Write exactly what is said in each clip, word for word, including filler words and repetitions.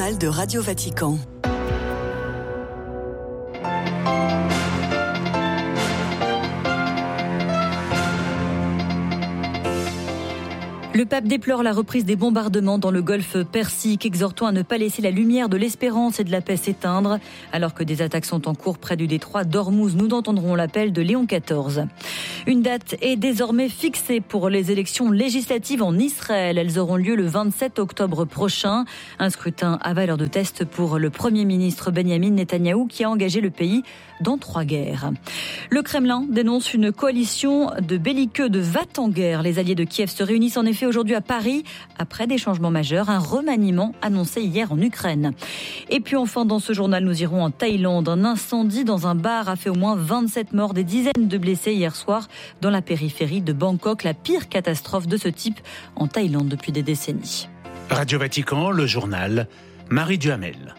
journal de Radio Vatican. Le pape déplore la reprise des bombardements dans le golfe Persique, exhortant à ne pas laisser la lumière de l'espérance et de la paix s'éteindre. Alors que des attaques sont en cours près du détroit d'Ormuz, nous entendrons l'appel de Léon quatorze. Une date est désormais fixée pour les élections législatives en Israël. Elles auront lieu le vingt-sept octobre prochain. Un scrutin à valeur de test pour le Premier ministre Benyamin Netanyahou qui a engagé le pays dans trois guerres. Le Kremlin dénonce une coalition de belliqueux de va-t-en-guerre. Les alliés de Kiev se réunissent en effet aujourd'hui à Paris après des changements majeurs, un remaniement annoncé hier en Ukraine. Et puis enfin dans ce journal, nous irons en Thaïlande. Un incendie dans un bar a fait au moins vingt-sept morts, des dizaines de blessés hier soir dans la périphérie de Bangkok, la pire catastrophe de ce type en Thaïlande depuis des décennies. Radio Vatican, le journal, Marie Duhamel.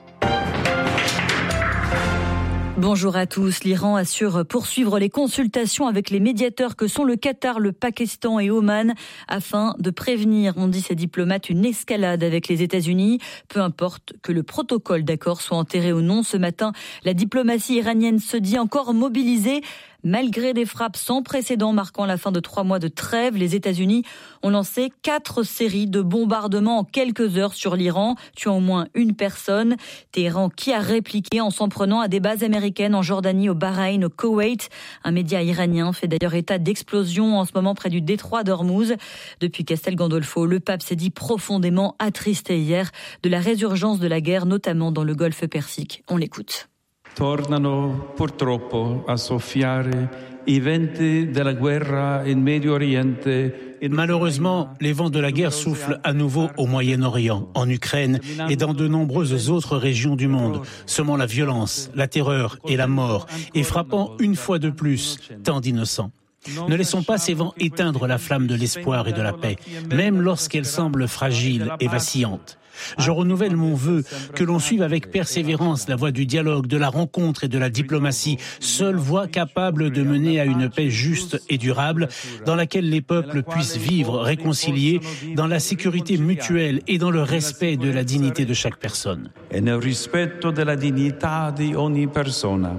Bonjour à tous. L'Iran assure poursuivre les consultations avec les médiateurs que sont le Qatar, le Pakistan et Oman afin de prévenir, ont dit ces diplomates, une escalade avec les États-Unis. Peu importe que le protocole d'accord soit enterré ou non. Ce matin, la diplomatie iranienne se dit encore mobilisée. Malgré des frappes sans précédent marquant la fin de trois mois de trêve, les États-Unis ont lancé quatre séries de bombardements en quelques heures sur l'Iran, tuant au moins une personne. Téhéran qui a répliqué en s'en prenant à des bases américaines en Jordanie, au Bahreïn, au Koweït. Un média iranien fait d'ailleurs état d'explosion en ce moment près du détroit d'Ormuz. Depuis Castel Gandolfo, le pape s'est dit profondément attristé hier de la résurgence de la guerre, notamment dans le golfe Persique. On l'écoute. Tornano purtroppo a soffiare i venti della guerra in Medio Oriente. Malheureusement, les vents de la guerre soufflent à nouveau au Moyen-Orient, en Ukraine et dans de nombreuses autres régions du monde, semant la violence, la terreur et la mort, et frappant une fois de plus tant d'innocents. Ne laissons pas ces vents éteindre la flamme de l'espoir et de la paix, même lorsqu'elle semble fragile et vacillante. Je renouvelle mon vœu que l'on suive avec persévérance la voie du dialogue, de la rencontre et de la diplomatie, seule voie capable de mener à une paix juste et durable, dans laquelle les peuples puissent vivre réconciliés, dans la sécurité mutuelle et dans le respect de la dignité de chaque personne. E nel rispetto della dignità di ogni persona.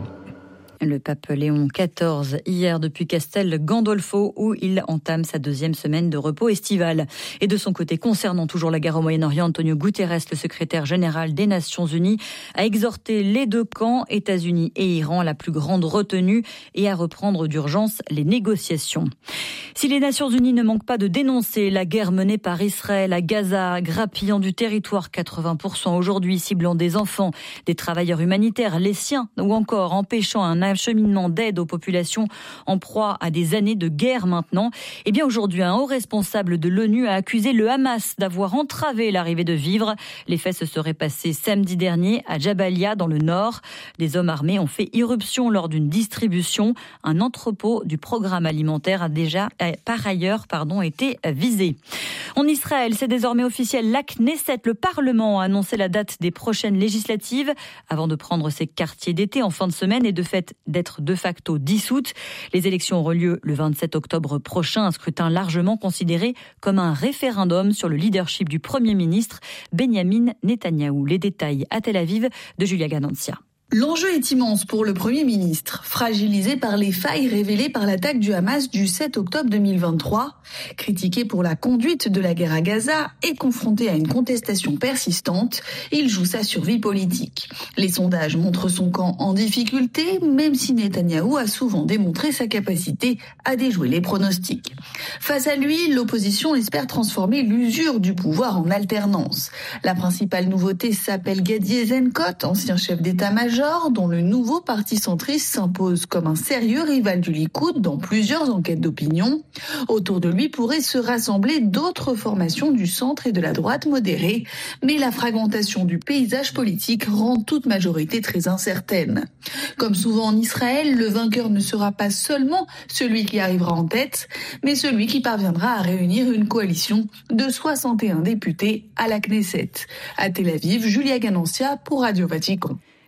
Le pape Léon quatorze, hier depuis Castel Gandolfo, où il entame sa deuxième semaine de repos estival. Et de son côté, concernant toujours la guerre au Moyen-Orient, Antonio Guterres, le secrétaire général des Nations Unies, a exhorté les deux camps, États-Unis et Iran, à la plus grande retenue et à reprendre d'urgence les négociations. Si les Nations Unies ne manquent pas de dénoncer la guerre menée par Israël à Gaza, grappillant du territoire quatre-vingts pour cent aujourd'hui, ciblant des enfants, des travailleurs humanitaires, les siens, ou encore empêchant un acheminement d'aide aux populations en proie à des années de guerre maintenant. Eh bien aujourd'hui, un haut responsable de l'ONU a accusé le Hamas d'avoir entravé l'arrivée de vivres. Les faits se seraient passés samedi dernier à Jabalia dans le nord. Des hommes armés ont fait irruption lors d'une distribution. Un entrepôt du programme alimentaire a déjà par ailleurs pardon, été visé. En Israël, c'est désormais officiel. La Knesset, le Parlement, a annoncé la date des prochaines législatives avant de prendre ses quartiers d'été en fin de semaine et de fait d'être de facto dissoute. Les élections auront lieu le vingt-sept octobre prochain, un scrutin largement considéré comme un référendum sur le leadership du Premier ministre Benyamin Netanyahou. Les détails à Tel Aviv de Julia Ganancia. L'enjeu est immense pour le Premier ministre, fragilisé par les failles révélées par l'attaque du Hamas du sept octobre deux mille vingt-trois, critiqué pour la conduite de la guerre à Gaza et confronté à une contestation persistante, il joue sa survie politique. Les sondages montrent son camp en difficulté, même si Netanyahou a souvent démontré sa capacité à déjouer les pronostics. Face à lui, l'opposition espère transformer l'usure du pouvoir en alternance. La principale nouveauté s'appelle Gadi Eisenkot, ancien chef d'état-major, dont le nouveau parti centriste s'impose comme un sérieux rival du Likoud dans plusieurs enquêtes d'opinion. Autour de lui pourraient se rassembler d'autres formations du centre et de la droite modérée, mais la fragmentation du paysage politique rend toute majorité très incertaine. Comme souvent en Israël, le vainqueur ne sera pas seulement celui qui arrivera en tête, mais celui qui parviendra à réunir une coalition de soixante et un députés à la Knesset. À Tel Aviv, Julia Ganancia pour Radio Vatican.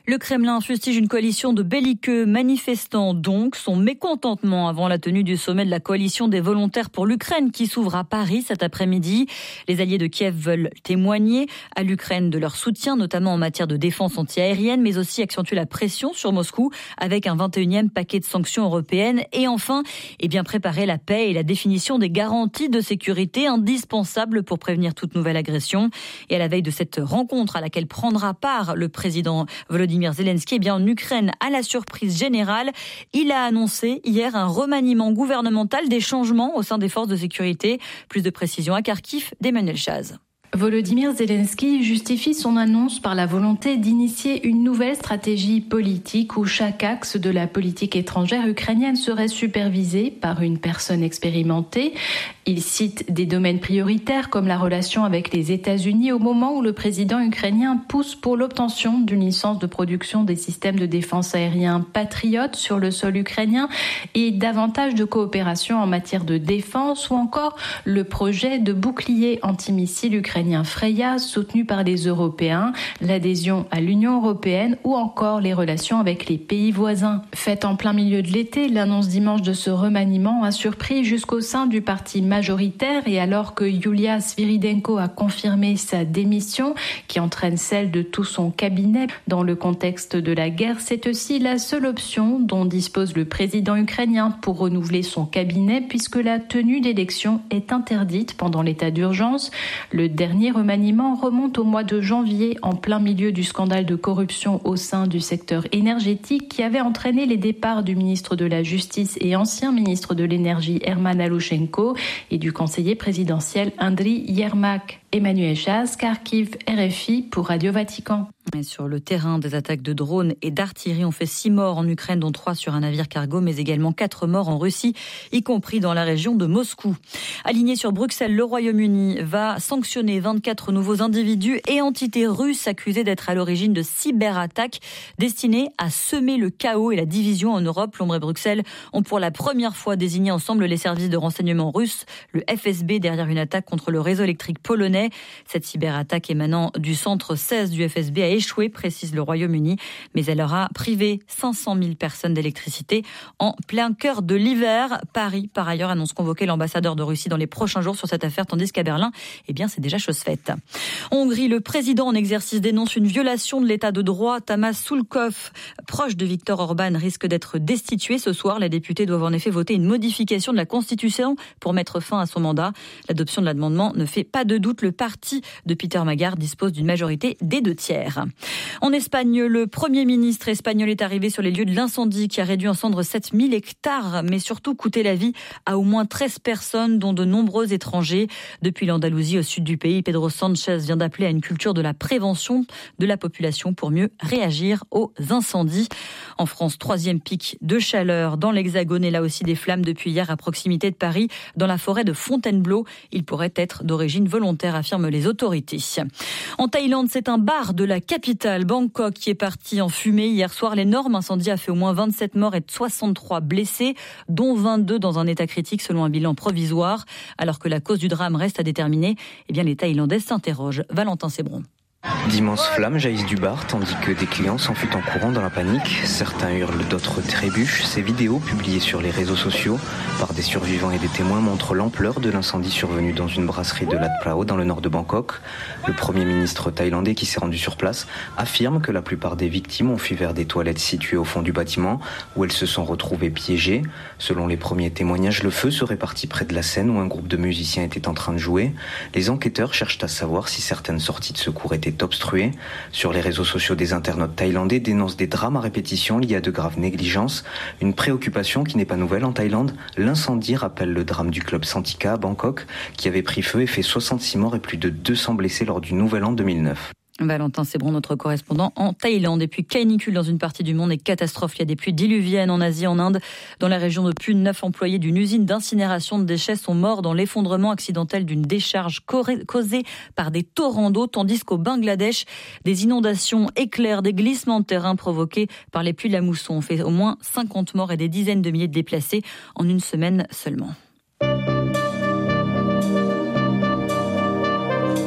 Le Kremlin fustige une coalition de belliqueux manifestant donc son mécontentement avant la tenue du sommet de la coalition des volontaires pour l'Ukraine qui s'ouvre à Paris cet après-midi. Les alliés de Kiev veulent témoigner à l'Ukraine de leur soutien, notamment en matière de défense antiaérienne, mais aussi accentuer la pression sur Moscou avec un vingt et unième paquet de sanctions européennes et enfin, eh bien préparer la paix et la définition des garanties de sécurité indispensables pour prévenir toute nouvelle agression. Et à la veille de cette rencontre à laquelle prendra part le président Volodymyr Zelensky, eh bien en Ukraine, à la surprise générale, il a annoncé hier un remaniement gouvernemental, des changements au sein des forces de sécurité. Plus de précisions à Kharkiv d'Emmanuel Chaz. Volodymyr Zelensky justifie son annonce par la volonté d'initier une nouvelle stratégie politique où chaque axe de la politique étrangère ukrainienne serait supervisé par une personne expérimentée. Il cite des domaines prioritaires comme la relation avec les États-Unis au moment où le président ukrainien pousse pour l'obtention d'une licence de production des systèmes de défense aérien Patriot sur le sol ukrainien et davantage de coopération en matière de défense ou encore le projet de bouclier antimissile ukrainien Freya soutenu par les Européens, l'adhésion à l'Union européenne ou encore les relations avec les pays voisins. Faite en plein milieu de l'été, l'annonce dimanche de ce remaniement a surpris jusqu'au sein du parti majoritaire et alors que Yulia Sviridenko a confirmé sa démission qui entraîne celle de tout son cabinet dans le contexte de la guerre, c'est aussi la seule option dont dispose le président ukrainien pour renouveler son cabinet puisque la tenue d'élections est interdite pendant l'état d'urgence. Le dernier remaniement remonte au mois de janvier en plein milieu du scandale de corruption au sein du secteur énergétique qui avait entraîné les départs du ministre de la Justice et ancien ministre de l'Énergie Herman Alushenko et du conseiller présidentiel Andriy Yermak. Emmanuel Chaz, Kharkiv, R F I pour Radio Vatican. Et sur le terrain, des attaques de drones et d'artillerie ont fait six morts en Ukraine, dont trois sur un navire cargo, mais également quatre morts en Russie, y compris dans la région de Moscou. Aligné sur Bruxelles, le Royaume-Uni va sanctionner vingt-quatre nouveaux individus et entités russes accusés d'être à l'origine de cyberattaques destinées à semer le chaos et la division en Europe. Londres et Bruxelles ont pour la première fois désigné ensemble les services de renseignement russes, le F S B, derrière une attaque contre le réseau électrique polonais. Cette cyberattaque émanant du centre seize du F S B a échoué, précise le Royaume-Uni, mais elle aura privé cinq cent mille personnes d'électricité en plein cœur de l'hiver. Paris, par ailleurs, annonce convoquer l'ambassadeur de Russie dans les prochains jours sur cette affaire, tandis qu'à Berlin, eh bien, c'est déjà chose faite. En Hongrie, le président en exercice dénonce une violation de l'état de droit. Tamas Sulkov, proche de Viktor Orban, risque d'être destitué ce soir. Les députés doivent en effet voter une modification de la Constitution pour mettre fin à son mandat. L'adoption de l'amendement ne fait pas de doute. Le parti de Peter Magard dispose d'une majorité des deux tiers. En Espagne, le Premier ministre espagnol est arrivé sur les lieux de l'incendie qui a réduit en cendres sept mille hectares, mais surtout coûté la vie à au moins treize personnes, dont de nombreux étrangers. Depuis l'Andalousie au sud du pays, Pedro Sánchez vient d'appeler à une culture de la prévention de la population pour mieux réagir aux incendies. En France, troisième pic de chaleur dans l'Hexagone et là aussi des flammes depuis hier à proximité de Paris, dans la forêt de Fontainebleau. Il pourrait être d'origine volontaire, affirment les autorités. En Thaïlande, c'est un bar de la capitale, Bangkok, qui est parti en fumée hier soir. L'énorme incendie a fait au moins vingt-sept morts et soixante-trois blessés, dont vingt-deux dans un état critique selon un bilan provisoire. Alors que la cause du drame reste à déterminer, eh bien les Thaïlandais s'interrogent. Valentin Sébron. D'immenses flammes jaillissent du bar, tandis que des clients s'enfuient en courant dans la panique. Certains hurlent, d'autres trébuchent. Ces vidéos, publiées sur les réseaux sociaux par des survivants et des témoins, montrent l'ampleur de l'incendie survenu dans une brasserie de Lat Phrao, dans le nord de Bangkok. Le Premier ministre thaïlandais, qui s'est rendu sur place, affirme que la plupart des victimes ont fui vers des toilettes situées au fond du bâtiment, où elles se sont retrouvées piégées. Selon les premiers témoignages, le feu serait parti près de la scène où un groupe de musiciens était en train de jouer. Les enquêteurs cherchent à savoir si certaines sorties de secours étaient obstruées. Sur les réseaux sociaux, des internautes thaïlandais dénoncent des drames à répétition liés à de graves négligences. Une préoccupation qui n'est pas nouvelle en Thaïlande. L'incendie rappelle le drame du club Santika à Bangkok, qui avait pris feu et fait soixante-six morts et plus de deux cents blessés lors du Nouvel An deux mille neuf. Valentin Sébron, notre correspondant en Thaïlande. Et puis canicule dans une partie du monde et catastrophe. Il y a des pluies diluviennes en Asie, en Inde. Dans la région de Pune, neuf employés d'une usine d'incinération de déchets sont morts dans l'effondrement accidentel d'une décharge causée par des torrents d'eau, tandis qu'au Bangladesh, des inondations éclairs, des glissements de terrain provoqués par les pluies de la mousson ont fait au moins cinquante morts et des dizaines de milliers de déplacés en une semaine seulement.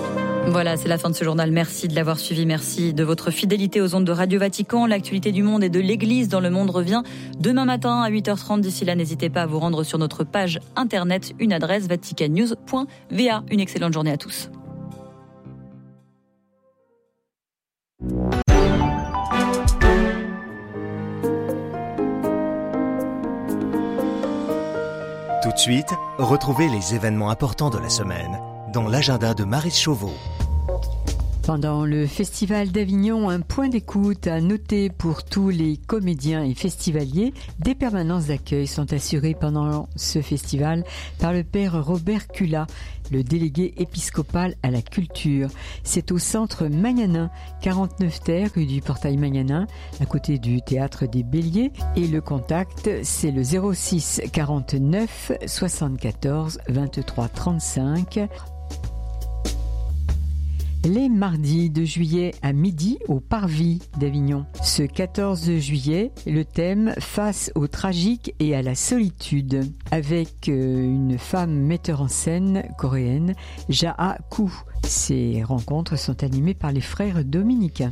Voilà, c'est la fin de ce journal. Merci de l'avoir suivi. Merci de votre fidélité aux ondes de Radio Vatican. L'actualité du monde et de l'Église dans le monde revient demain matin à huit heures trente. D'ici là, n'hésitez pas à vous rendre sur notre page internet, une adresse vatican news point v a. Une excellente journée à tous. Tout de suite, retrouvez les événements importants de la semaine dans l'agenda de Maryse Chauveau. Pendant le Festival d'Avignon, un point d'écoute à noter pour tous les comédiens et festivaliers. Des permanences d'accueil sont assurées pendant ce festival par le père Robert Cula, le délégué épiscopal à la culture. C'est au centre Magnanin, quarante-neuf terre, rue du Portail Magnanin, à côté du Théâtre des Béliers. Et le contact, c'est le zéro six quarante-neuf soixante-quatorze vingt-trois trente-cinq. Les mardis de juillet à midi au Parvis d'Avignon. Ce quatorze juillet, le thème « Face au tragique et à la solitude » avec une femme metteur en scène coréenne, Jaa Koo. Ces rencontres sont animées par les frères dominicains.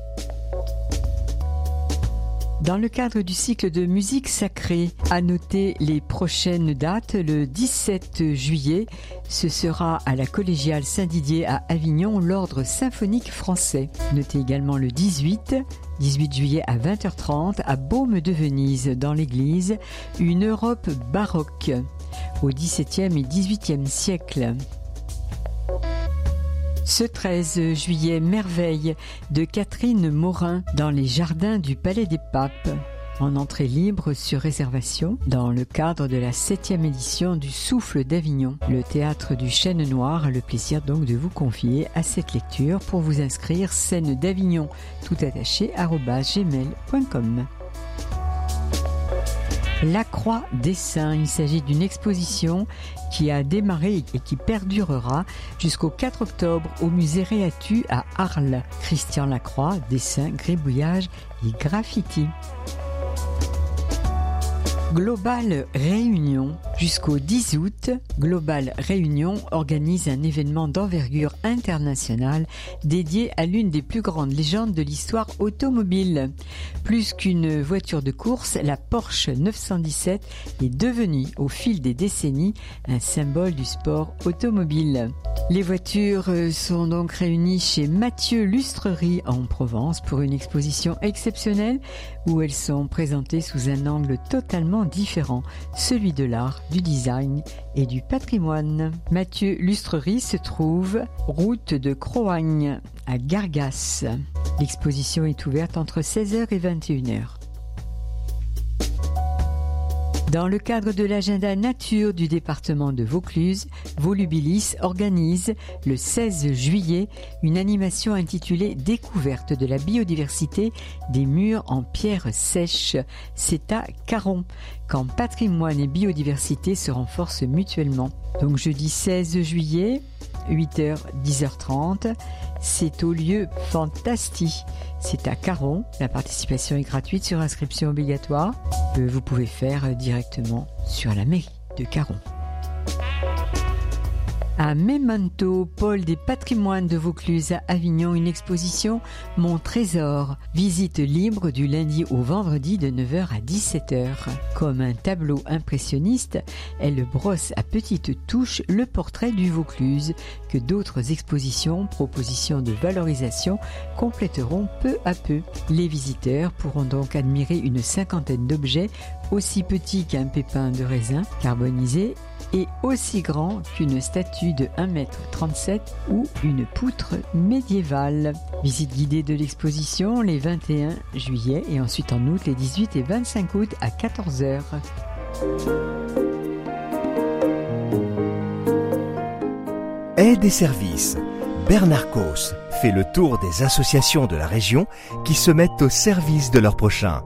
Dans le cadre du cycle de musique sacrée, à noter les prochaines dates. Le dix-sept juillet, ce sera à la collégiale Saint-Didier à Avignon, l'ordre symphonique français. Notez également le dix-huit, dix-huit juillet à vingt heures trente à Baume de Venise, dans l'église, une Europe baroque au dix-septième et dix-huitième siècle. Ce treize juillet, Merveille de Catherine Morin dans les jardins du Palais des Papes, en entrée libre sur réservation, dans le cadre de la septième édition du Souffle d'Avignon. Le théâtre du Chêne Noir a le plaisir donc de vous confier à cette lecture. Pour vous inscrire, scène d'Avignon, tout attaché, arobase gmail point com. La Croix des Saints, il s'agit d'une exposition qui a démarré et qui perdurera jusqu'au quatre octobre au musée Réatu à Arles. Christian Lacroix, dessin, gribouillage et graffiti. Global Réunion. Jusqu'au dix août, Global Réunion organise un événement d'envergure internationale dédié à l'une des plus grandes légendes de l'histoire automobile. Plus qu'une voiture de course, la Porsche neuf cent dix-sept est devenue au fil des décennies un symbole du sport automobile. Les voitures sont donc réunies chez Mathieu Lustrerie en Provence pour une exposition exceptionnelle où elles sont présentées sous un angle totalement différent, celui de l'art, du design et du patrimoine. Mathieu Lustrerie se trouve route de Croagne à Gargas. L'exposition est ouverte entre seize heures et vingt et une heures. Dans le cadre de l'agenda nature du département de Vaucluse, Volubilis organise le seize juillet une animation intitulée « Découverte de la biodiversité des murs en pierre sèche ». C'est à Caron, quand patrimoine et biodiversité se renforcent mutuellement. Donc jeudi seize juillet, huit heures dix heures trente, c'est au lieu Fantasti. C'est à Caron. La participation est gratuite sur inscription obligatoire. Vous pouvez faire directement sur la mairie de Caron. À Memento, pôle des patrimoines de Vaucluse à Avignon, une exposition Mon Trésor. Visite libre du lundi au vendredi de neuf heures à dix-sept heures. Comme un tableau impressionniste, elle brosse à petites touches le portrait du Vaucluse que d'autres expositions, propositions de valorisation compléteront peu à peu. Les visiteurs pourront donc admirer une cinquantaine d'objets aussi petits qu'un pépin de raisin carbonisé et aussi grand qu'une statue de un mètre trente-sept ou une poutre médiévale. Visite guidée de l'exposition les vingt et un juillet et ensuite en août les dix-huit et vingt-cinq août à quatorze heures. Aide et services. Bernard Cos fait le tour des associations de la région qui se mettent au service de leurs prochains.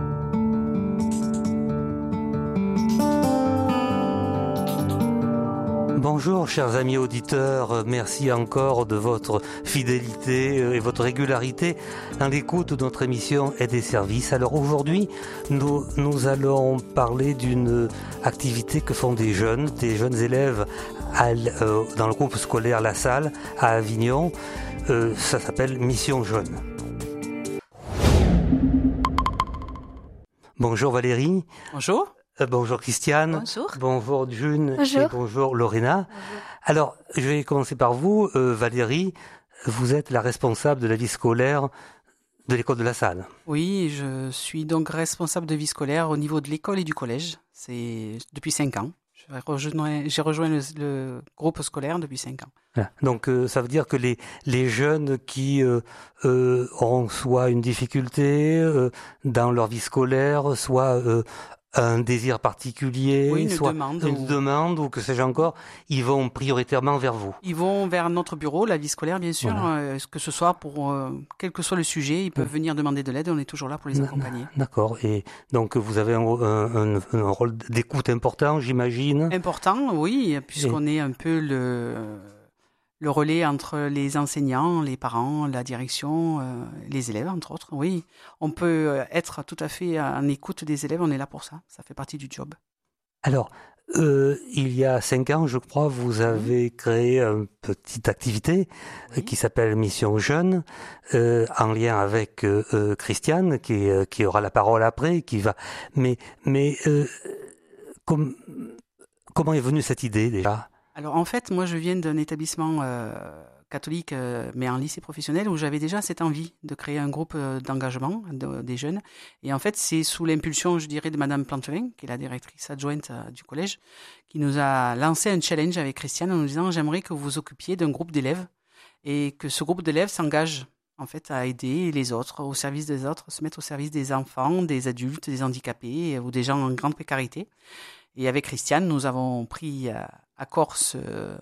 Bonjour chers amis auditeurs, merci encore de votre fidélité et votre régularité dans l'écoute de notre émission Aide et Services. Alors aujourd'hui, nous, nous allons parler d'une activité que font des jeunes, des jeunes élèves à, euh, dans le groupe scolaire La Salle à Avignon. Euh, ça s'appelle Mission Jeune. Bonjour Valérie. Bonjour. Euh, bonjour Christiane. Bonjour. Bonjour June. Bonjour. Et bonjour Lorena. Bonjour. Alors, je vais commencer par vous, euh, Valérie. Vous êtes la responsable de la vie scolaire de l'école de La Salle. Oui, je suis donc responsable de vie scolaire au niveau de l'école et du collège. C'est depuis cinq ans. J'ai rejoint, j'ai rejoint le, le groupe scolaire depuis cinq ans. Voilà. Donc euh, ça veut dire que les, les jeunes qui euh, euh, auront soit une difficulté euh, dans leur vie scolaire, soit euh, un désir particulier, oui, une soit demande, une ou... demande ou que sais-je encore, ils vont prioritairement vers vous. Ils vont vers notre bureau, la vie scolaire bien sûr, voilà. euh, que ce soit pour euh, quel que soit le sujet, ils peuvent oui. venir demander de l'aide et on est toujours là pour les accompagner. D'accord, et donc vous avez un, un, un, un rôle d'écoute important, j'imagine. Important, oui, puisqu'on et... est un peu le... le relais entre les enseignants, les parents, la direction, euh, les élèves, entre autres. Oui, on peut être tout à fait en écoute des élèves, on est là pour ça. Ça fait partie du job. Alors, euh, il y a cinq ans, je crois, vous avez créé une petite activité oui. qui s'appelle Mission Jeune, euh, en lien avec euh, Christiane, qui, euh, qui aura la parole après, qui va. Mais, mais euh, com... comment est venue cette idée déjà ? Alors en fait, moi je viens d'un établissement euh, catholique, euh, mais en lycée professionnel, où j'avais déjà cette envie de créer un groupe euh, d'engagement de, des jeunes. Et en fait, c'est sous l'impulsion, je dirais, de Madame Plantelin, qui est la directrice adjointe euh, du collège, qui nous a lancé un challenge avec Christiane en nous disant « J'aimerais que vous vous occupiez d'un groupe d'élèves et que ce groupe d'élèves s'engage en fait à aider les autres, au service des autres, se mettre au service des enfants, des adultes, des handicapés ou des gens en grande précarité. » Et avec Christiane, nous avons pris euh, à corps ce,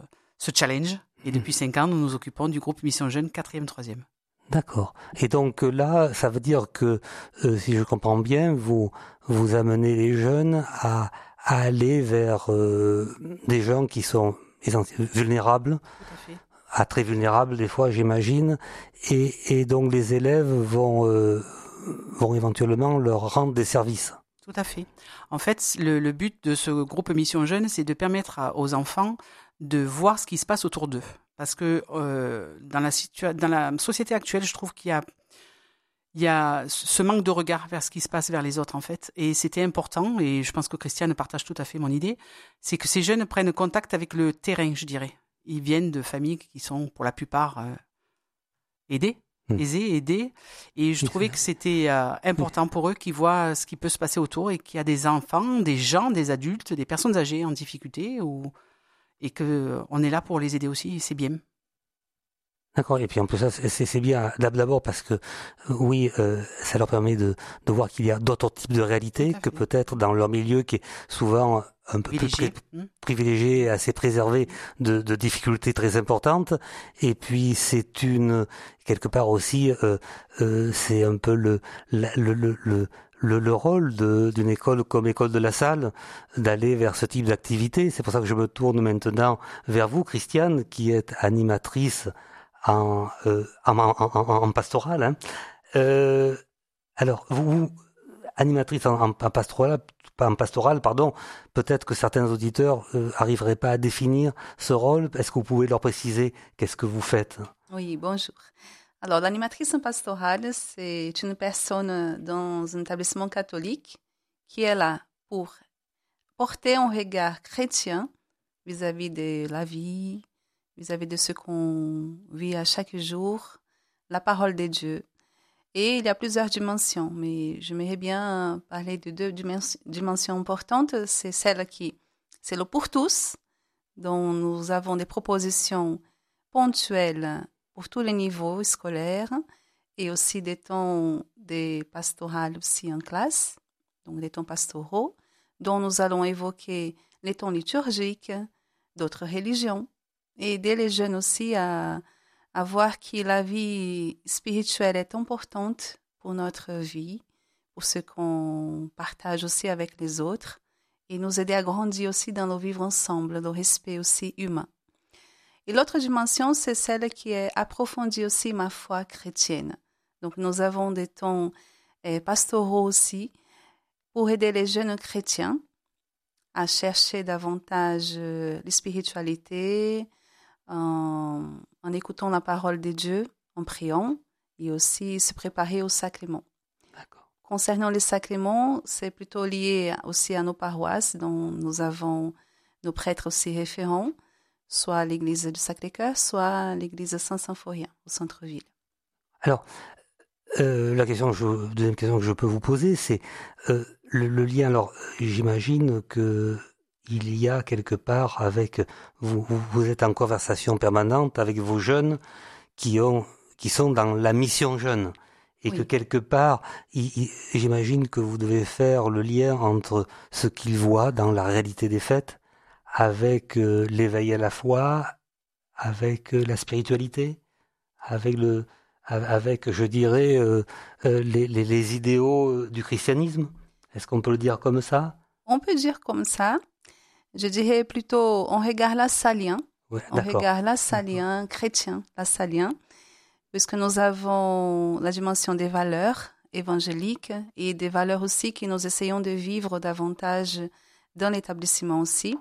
ce challenge. Et depuis cinq ans, nous nous occupons du groupe Mission Jeune quatrième troisième. D'accord. Et donc là, ça veut dire que, euh, si je comprends bien, vous vous amenez les jeunes à, à aller vers euh, des gens qui sont vulnérables, tout à fait. À très vulnérables des fois, j'imagine. Et, et donc les élèves vont, euh, vont éventuellement leur rendre des services. Tout à fait. En fait, le, le but de ce groupe Mission Jeune, c'est de permettre à, aux enfants de voir ce qui se passe autour d'eux. Parce que euh, dans, la situa- dans la société actuelle, je trouve qu'il y a, il y a ce manque de regard vers ce qui se passe vers les autres, en fait. Et c'était important, et je pense que Christiane partage tout à fait mon idée, c'est que ces jeunes prennent contact avec le terrain, je dirais. Ils viennent de familles qui sont, pour la plupart, euh, aidées. aisés, aidés, et je trouvais que c'était euh, important pour eux qu'ils voient ce qui peut se passer autour et qu'il y a des enfants, des gens, des adultes, des personnes âgées en difficulté ou, et qu'on est là pour les aider aussi, et c'est bien. D'accord, et puis en plus ça c'est, c'est bien d'abord parce que oui, euh, ça leur permet de, de voir qu'il y a d'autres types de réalités que peut-être dans leur milieu qui est souvent un peu plus pri- privilégié et assez préservé de, de difficultés très importantes. Et puis c'est une quelque part aussi euh, euh, c'est un peu le le le, le Le, le rôle de, d'une école comme École de La Salle, d'aller vers ce type d'activité. C'est pour ça que je me tourne maintenant vers vous, Christiane, qui est animatrice en, euh, en, en, en, en pastoral. Hein. Euh, alors, vous, animatrice en, en, en pastoral, en pastoral, pardon, peut-être que certains auditeurs euh, arriveraient pas à définir ce rôle. Est-ce que vous pouvez leur préciser qu'est-ce que vous faites? Oui, bonjour. Alors, l'animatrice pastorale, c'est une personne dans un établissement catholique qui est là pour porter un regard chrétien vis-à-vis de la vie, vis-à-vis de ce qu'on vit à chaque jour, la parole de Dieu. Et il y a plusieurs dimensions, mais j'aimerais bien parler de deux dimensions importantes. C'est celle qui, c'est le pour tous, dont nous avons des propositions ponctuelles pour tous les niveaux scolaires et aussi des temps des pastorales aussi en classe, donc des temps pastoraux, dont nous allons évoquer les temps liturgiques d'autres religions et aider les jeunes aussi à, à voir que la vie spirituelle est importante pour notre vie, pour ce qu'on partage aussi avec les autres et nous aider à grandir aussi dans le vivre ensemble, le respect aussi humain. Et l'autre dimension, c'est celle qui est approfondie aussi ma foi chrétienne. Donc, nous avons des temps eh, pastoraux aussi pour aider les jeunes chrétiens à chercher davantage euh, la spiritualité en, en écoutant la parole de Dieu, en priant et aussi se préparer aux sacrements. D'accord. Concernant les sacrements, c'est plutôt lié aussi à nos paroisses dont nous avons nos prêtres aussi référents, soit l'église du Sacré-Cœur, soit l'église Saint-Symphorien au centre-ville. Alors, euh, la question que je, deuxième question que je peux vous poser, c'est euh, le, le lien. Alors, j'imagine que il y a quelque part avec vous, vous êtes en conversation permanente avec vos jeunes qui ont, qui sont dans la mission jeune, et oui. que quelque part, il, il, j'imagine que vous devez faire le lien entre ce qu'ils voient dans la réalité des fêtes, avec euh, l'éveil à la foi, avec euh, la spiritualité, avec le, avec, je dirais, euh, euh, les, les, les idéaux du christianisme. Est-ce qu'on peut le dire comme ça? On peut dire comme ça. Je dirais plutôt, on regarde la salien, ouais, on regarde la salien chrétien, la salien, puisque nous avons la dimension des valeurs évangéliques et des valeurs aussi que nous essayons de vivre davantage dans l'établissement aussi.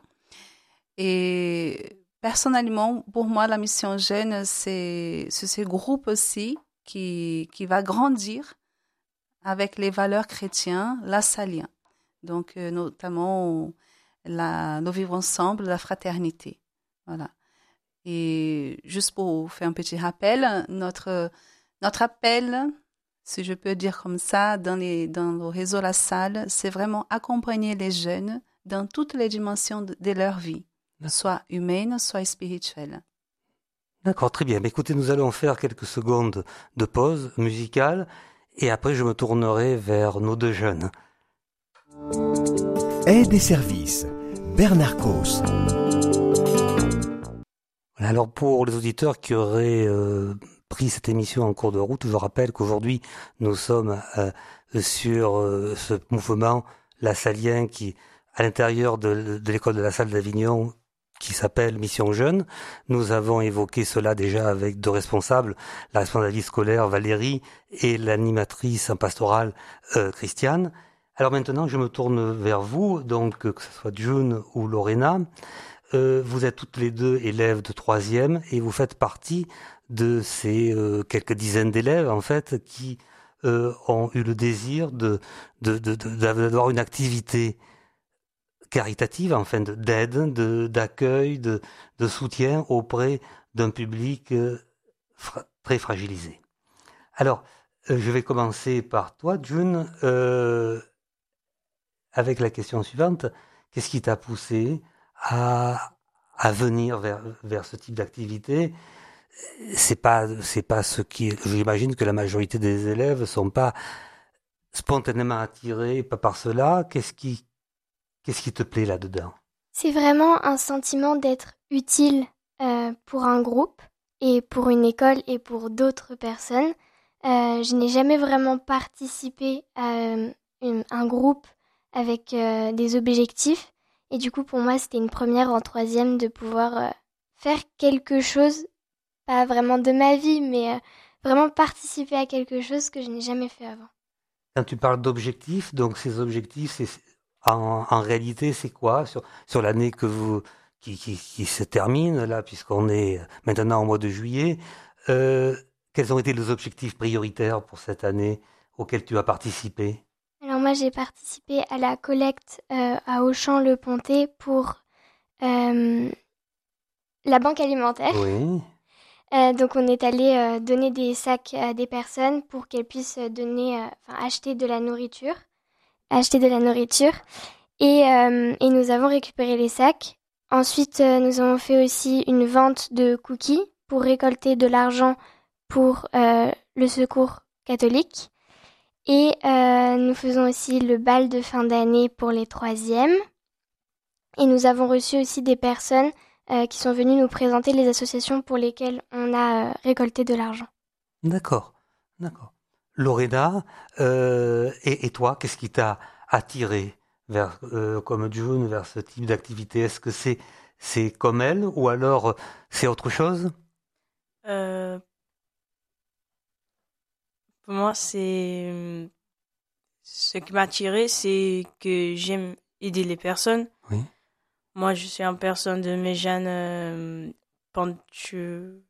Et personnellement, pour moi, la mission jeune, c'est, c'est ce groupe aussi qui, qui va grandir avec les valeurs chrétiennes, la salien. Donc, euh, notamment, la, nos vivre ensemble, la fraternité. Voilà. Et juste pour faire un petit rappel, notre, notre appel, si je peux dire comme ça, dans, les, dans le réseau La Salle, c'est vraiment accompagner les jeunes dans toutes les dimensions de, de leur vie, soit humaine, soit spirituelle. D'accord, très bien. Mais écoutez, nous allons faire quelques secondes de pause musicale et après je me tournerai vers nos deux jeunes. Aide et services, Bernard Cos. Alors pour les auditeurs qui auraient euh, pris cette émission en cours de route, je rappelle qu'aujourd'hui nous sommes euh, sur euh, ce mouvement lassalien qui, à l'intérieur de, de l'école de la Salle d'Avignon, qui s'appelle Mission Jeune. Nous avons évoqué cela déjà avec deux responsables, la responsable scolaire Valérie et l'animatrice en pastorale euh, Christiane. Alors maintenant, je me tourne vers vous, donc que ce soit June ou Lorena. Euh, vous êtes toutes les deux élèves de troisième et vous faites partie de ces euh, quelques dizaines d'élèves en fait qui euh, ont eu le désir de, de, de, de d'avoir une activité caritative, enfin d'aide, de, d'accueil, de, de soutien auprès d'un public euh, fra- très fragilisé. Alors, euh, je vais commencer par toi, June. Euh, avec la question suivante, qu'est-ce qui t'a poussé à, à venir vers, vers ce type d'activité? C'est pas, c'est pas ce qui, j'imagine que la majorité des élèves sont pas spontanément attirés par cela. Qu'est-ce qui, qu'est-ce qui te plaît là-dedans? C'est vraiment un sentiment d'être utile euh, pour un groupe et pour une école et pour d'autres personnes. Euh, je n'ai jamais vraiment participé à euh, une, un groupe avec euh, des objectifs. Et du coup, pour moi, c'était une première en troisième de pouvoir euh, faire quelque chose, pas vraiment de ma vie, mais euh, vraiment participer à quelque chose que je n'ai jamais fait avant. Quand tu parles d'objectifs, donc ces objectifs, c'est, en, en réalité, c'est quoi sur, sur l'année que vous, qui, qui, qui se termine, là, puisqu'on est maintenant au mois de juillet, euh, quels ont été les objectifs prioritaires pour cette année auxquels tu as participé? Alors moi, j'ai participé à la collecte euh, à Auchan-le-Pontet pour euh, la banque alimentaire. Oui. Euh, donc on est allé euh, donner des sacs à des personnes pour qu'elles puissent donner, euh, enfin acheter de la nourriture, acheter de la nourriture. Et, euh, et nous avons récupéré les sacs. Ensuite, euh, nous avons fait aussi une vente de cookies pour récolter de l'argent pour euh, le secours catholique. Et euh, nous faisons aussi le bal de fin d'année pour les troisièmes. Et nous avons reçu aussi des personnes euh, qui sont venues nous présenter les associations pour lesquelles on a euh, récolté de l'argent. D'accord, d'accord. Lorena, euh, et, et toi, qu'est-ce qui t'a attiré vers, euh, comme June, vers ce type d'activité? Est-ce que c'est, c'est comme elle ou alors c'est autre chose? euh... Pour moi, c'est ce qui m'a attiré, c'est que j'aime aider les personnes. Oui. Moi, je suis une personne de Méjeanne euh, ponctu...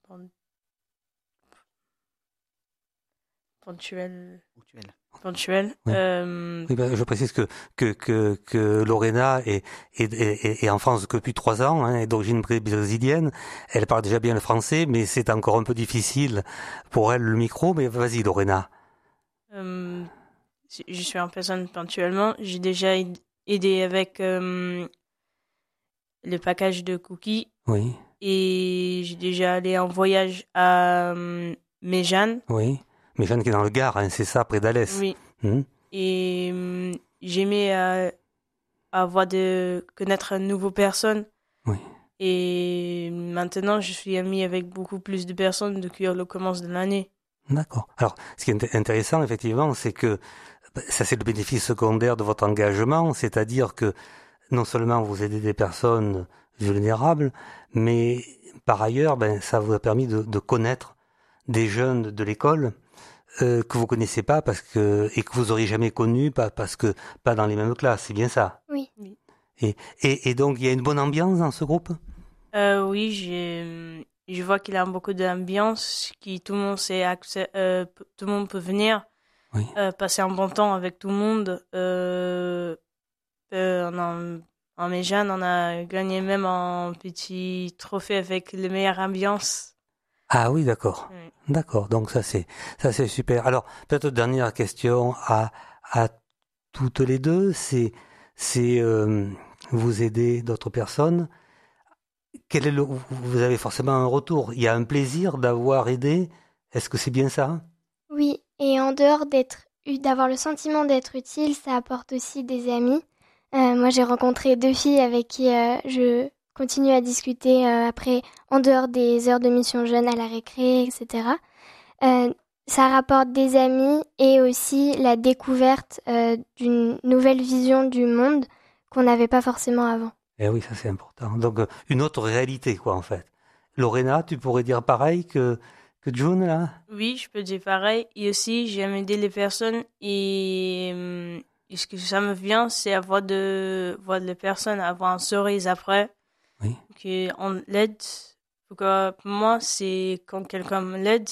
ponctuelle. Ponctuelle. Ponctuelle. Oui. Euh... Oui, ben, je précise que que que, que Lorena est, est, est, est en France depuis trois ans, hein, est d'origine brésilienne. Elle parle déjà bien le français, mais c'est encore un peu difficile pour elle le micro. Mais vas-y, Lorena. Euh, je suis une personne ponctuellement. J'ai déjà aidé avec euh, le package de cookies. Oui. Et j'ai déjà allé en voyage à euh, Méjeanne. Oui. Méjeanne qui est dans le Gard, hein, c'est ça, près d'Alès. Oui. Mmh. Et euh, j'aimais euh, avoir de connaître une nouvelle personne. Oui. Et maintenant, je suis amie avec beaucoup plus de personnes depuis le commencement de l'année. D'accord. Alors, ce qui est intéressant, effectivement, c'est que ça, c'est le bénéfice secondaire de votre engagement, c'est-à-dire que non seulement vous aidez des personnes vulnérables, mais par ailleurs, ben, ça vous a permis de, de connaître des jeunes de l'école euh, que vous connaissez pas parce que et que vous auriez jamais connus pas parce que pas dans les mêmes classes, c'est bien ça. Oui. Et et, et donc il y a une bonne ambiance dans ce groupe. Euh, oui, j'ai, je vois qu'il y a beaucoup d'ambiance, qui tout le monde sait accès, euh, tout le monde peut venir, oui. euh, passer un bon temps avec tout le monde. Euh, euh, on a, en Méjeanne, on a gagné même un petit trophée avec la meilleure ambiance. Ah oui, d'accord. Oui. D'accord. Donc ça c'est ça c'est super. Alors, peut-être dernière question à à toutes les deux, c'est c'est euh, vous aider d'autres personnes. Quel est le vous avez forcément un retour, il y a un plaisir d'avoir aidé. Est-ce que c'est bien ça? Oui, et en dehors d'être d'avoir le sentiment d'être utile, ça apporte aussi des amis. Euh, moi, j'ai rencontré deux filles avec qui euh, je continue à discuter euh, après, en dehors des heures de mission jeune, à la récré, et cetera. Euh, ça rapporte des amis et aussi la découverte euh, d'une nouvelle vision du monde qu'on n'avait pas forcément avant. Eh oui, ça c'est important. Donc une autre réalité, quoi, en fait. Lorena, tu pourrais dire pareil que que June, là? Oui, je peux dire pareil. Et aussi, j'aime aider les personnes et, euh, et ce que ça me vient, c'est avoir de voir les personnes avoir un sourire après. Oui. Qu'on l'aide. Pour moi, c'est quand quelqu'un me l'aide,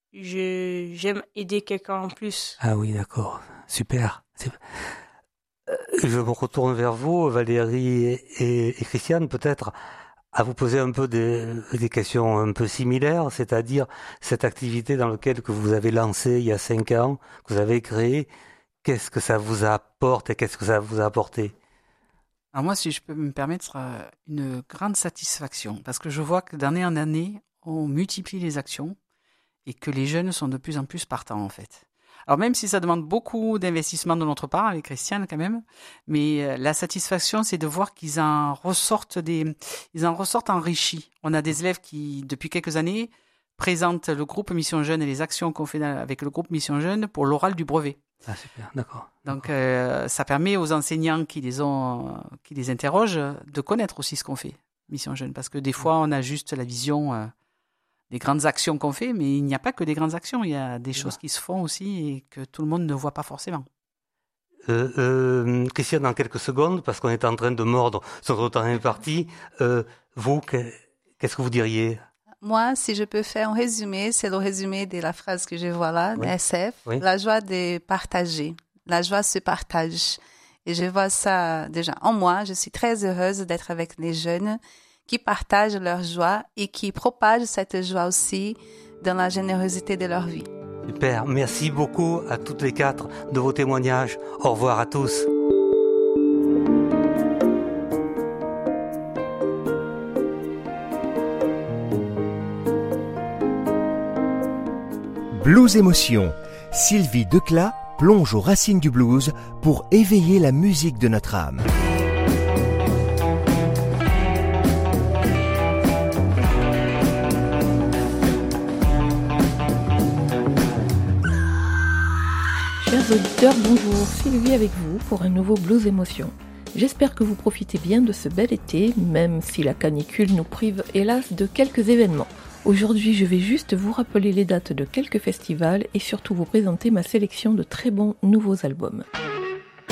je, j'aime aider quelqu'un en plus. Ah oui, d'accord. Super. C'est... Euh, je me retourne vers vous, Valérie et, et, et Christiane, peut-être à vous poser un peu des, des questions un peu similaires, c'est-à-dire cette activité dans laquelle que vous avez lancée il y a cinq ans, que vous avez créée, qu'est-ce que ça vous apporte et qu'est-ce que ça vous a apporté? Alors moi, si je peux me permettre, une grande satisfaction, parce que je vois que d'année en année, on multiplie les actions et que les jeunes sont de plus en plus partants, en fait. Alors même si ça demande beaucoup d'investissement de notre part, avec Christiane quand même, mais la satisfaction, c'est de voir qu'ils en ressortent des, ils en ressortent enrichis. On a des élèves qui, depuis quelques années, présentent le groupe Mission Jeune et les actions qu'on fait avec le groupe Mission Jeune pour l'oral du brevet. Ah super, d'accord. Donc euh, ça permet aux enseignants qui les ont, qui les interrogent, de connaître aussi ce qu'on fait, Mission Jeune, parce que des fois on a juste la vision euh, des grandes actions qu'on fait, mais il n'y a pas que des grandes actions, il y a des choses qui se font aussi et que tout le monde ne voit pas forcément. Euh, euh, Christiane, dans quelques secondes, parce qu'on est en train de mordre sur notre temps imparti, euh, vous, qu'est-ce que vous diriez? Moi, si je peux faire un résumé, c'est le résumé de la phrase que je vois là, oui. S F, oui. La joie de partager. La joie se partage. Et je vois ça déjà en moi. Je suis très heureuse d'être avec les jeunes qui partagent leur joie et qui propagent cette joie aussi dans la générosité de leur vie. Super. Merci beaucoup à toutes les quatre de vos témoignages. Au revoir à tous. Blues Émotion. Sylvie Declat plonge aux racines du blues pour éveiller la musique de notre âme. Chers auditeurs, bonjour, Sylvie avec vous pour un nouveau Blues Émotion. J'espère que vous profitez bien de ce bel été, même si la canicule nous prive hélas de quelques événements. Aujourd'hui, je vais juste vous rappeler les dates de quelques festivals et surtout vous présenter ma sélection de très bons nouveaux albums.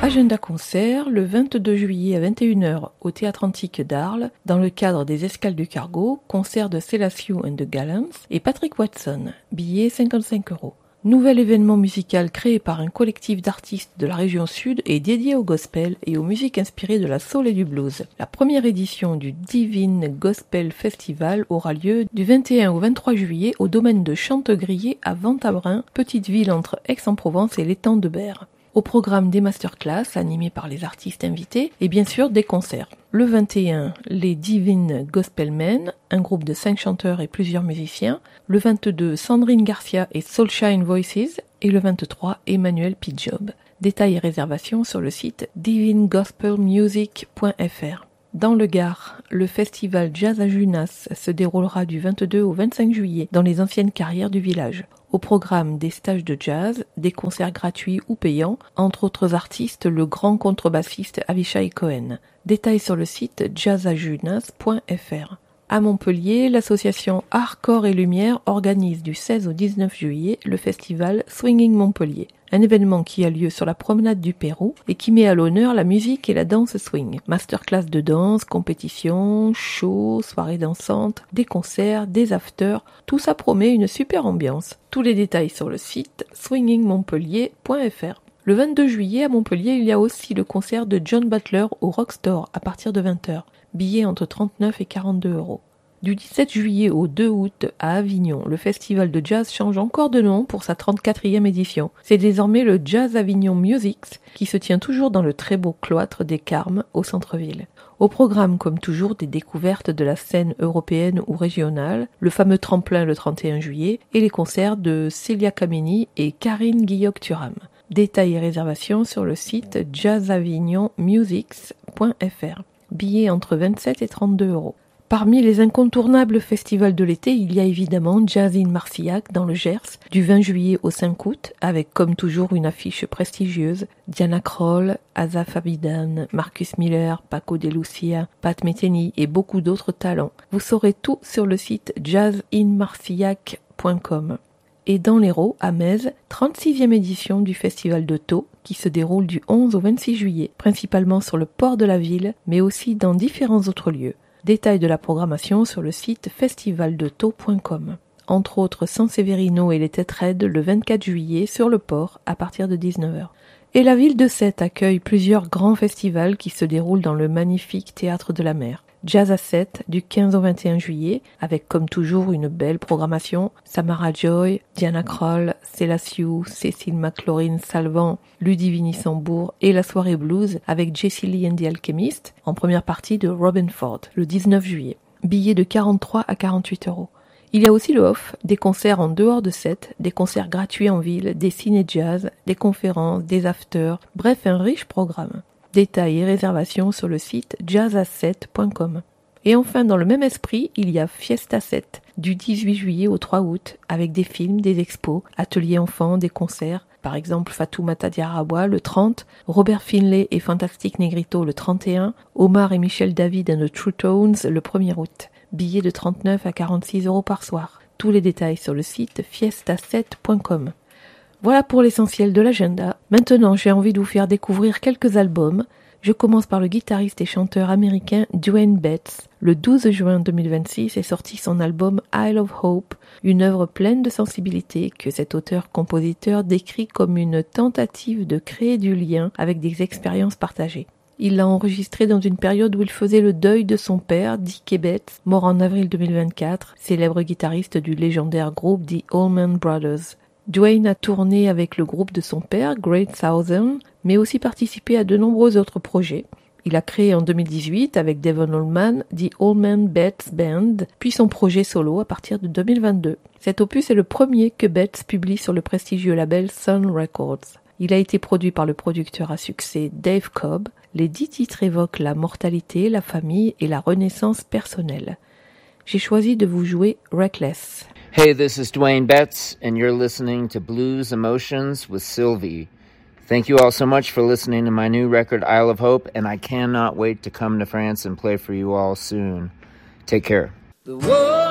Agenda concert le vingt-deux juillet à vingt et une heures au Théâtre Antique d'Arles, dans le cadre des Escales du Cargo, concert de Selassie and the Gallants et Patrick Watson, billet cinquante-cinq euros. Nouvel événement musical créé par un collectif d'artistes de la région sud et dédié au gospel et aux musiques inspirées de la soul et du blues. La première édition du Divine Gospel Festival aura lieu du vingt et un au vingt-trois juillet au domaine de Chantegrier à Ventabren, petite ville entre Aix-en-Provence et l'étang de Berre. Au programme des masterclass animés par les artistes invités et bien sûr des concerts. Le vingt et un, les Divine Gospelmen, un groupe de cinq chanteurs et plusieurs musiciens. Le vingt-deux, Sandrine Garcia et Soulshine Voices. Et le vingt-trois, Emmanuel Pidjob. Détails et réservations sur le site divine gospel music point f r. Dans le Gard, le festival Jazz à Junas se déroulera du vingt-deux au vingt-cinq juillet dans les anciennes carrières du village. Au programme des stages de jazz, des concerts gratuits ou payants, entre autres artistes le grand contrebassiste Avishai Cohen. Détails sur le site jazz à junas point f r. À Montpellier, l'association Art, Corps et Lumière organise du seize au dix-neuf juillet le festival Swinging Montpellier, un événement qui a lieu sur la promenade du Pérou et qui met à l'honneur la musique et la danse swing. Masterclass de danse, compétition, show, soirées dansantes, des concerts, des afters, tout ça promet une super ambiance. Tous les détails sur le site swinging montpellier point f r. Le vingt-deux juillet à Montpellier, il y a aussi le concert de John Butler au Rockstore à partir de vingt heures. Billets entre trente-neuf et quarante-deux euros. Du dix-sept juillet au deux août à Avignon, le festival de jazz change encore de nom pour sa trente-quatrième édition. C'est désormais le Jazz Avignon Musics qui se tient toujours dans le très beau cloître des Carmes au centre-ville. Au programme, comme toujours, des découvertes de la scène européenne ou régionale, le fameux tremplin le trente et un juillet et les concerts de Celia Kameni et Karine Guilloc-Turam. Détails et réservations sur le site jazz avignon musics point f r. Billets entre vingt-sept et trente-deux euros. Parmi les incontournables festivals de l'été, il y a évidemment Jazz in Marcillac dans le Gers, du vingt juillet au cinq août, avec comme toujours une affiche prestigieuse, Diana Krall, Asaf Abidan, Marcus Miller, Paco de Lucia, Pat Metheny et beaucoup d'autres talents. Vous saurez tout sur le site jazz in marcillac point com. Et dans l'Hérault, à Metz, trente-sixième édition du Festival de Thau, qui se déroule du onze au vingt-six juillet, principalement sur le port de la ville, mais aussi dans différents autres lieux. Détails de la programmation sur le site festival de thau point com. Entre autres, San Severino et les Têtes Raides le vingt-quatre juillet sur le port à partir de dix-neuf heures. Et la ville de Sète accueille plusieurs grands festivals qui se déroulent dans le magnifique Théâtre de la Mer. Jazz à Sète du quinze au vingt et un juillet, avec comme toujours une belle programmation, Samara Joy, Diana Krall, Selassie, Cécile McLaurin Salvant, Ludivine Sambour et la soirée blues avec Jessie Lee and the Alchemist, en première partie de Robin Ford, le dix-neuf juillet. Billets de quarante-trois à quarante-huit euros. Il y a aussi le off, des concerts en dehors de Sète, des concerts gratuits en ville, des ciné-jazz, des conférences, des afters, bref un riche programme. Détails et réservations sur le site jazz à sète point com. Et enfin, dans le même esprit, il y a Fiesta Sète, du dix-huit juillet au trois août, avec des films, des expos, ateliers enfants, des concerts. Par exemple, Fatoumata Diarraoua le trente, Robert Finlay et Fantastic Negrito le trente et un, Omar et Michel David and the True Tones le premier août. Billets de trente-neuf à quarante-six euros par soir. Tous les détails sur le site fiesta sète point com. Voilà pour l'essentiel de l'agenda. Maintenant, j'ai envie de vous faire découvrir quelques albums. Je commence par le guitariste et chanteur américain Dwayne Betts. Le douze juin deux mille vingt-six est sorti son album Isle of Hope, une œuvre pleine de sensibilité que cet auteur-compositeur décrit comme une tentative de créer du lien avec des expériences partagées. Il l'a enregistré dans une période où il faisait le deuil de son père, Dickie Betts, mort en avril deux mille vingt-quatre, célèbre guitariste du légendaire groupe The Allman Brothers. Dwayne a tourné avec le groupe de son père, Great Southern, mais aussi participé à de nombreux autres projets. Il a créé en deux mille dix-huit, avec Devon Allman, The Allman Betts Band, puis son projet solo à partir de deux mille vingt-deux. Cet opus est le premier que Betts publie sur le prestigieux label Sun Records. Il a été produit par le producteur à succès Dave Cobb. Les dix titres évoquent la mortalité, la famille et la renaissance personnelle. J'ai choisi de vous jouer Reckless. Hey, this is Dwayne Betts, and you're listening to Blues Emotions with Sylvie. Thank you all so much for listening to my new record, Isle of Hope, and I cannot wait to come to France and play for you all soon. Take care. The world